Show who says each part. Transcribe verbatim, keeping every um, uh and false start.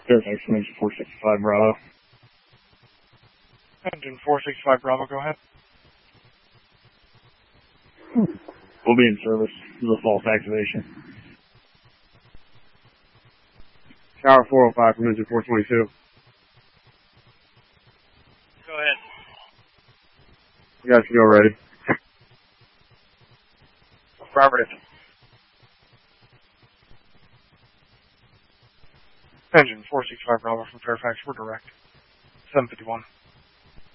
Speaker 1: Fairfax, engine four sixty-five Bravo.
Speaker 2: Engine four sixty-five Bravo, go ahead.
Speaker 1: We'll be in service. This is a false activation.
Speaker 3: Tower four oh five from engine four twenty-two.
Speaker 2: Go ahead.
Speaker 3: You guys can go ready.
Speaker 1: Affirmative.
Speaker 2: Engine four sixty-five Bravo from Fairfax, we're direct. seven fifty-one.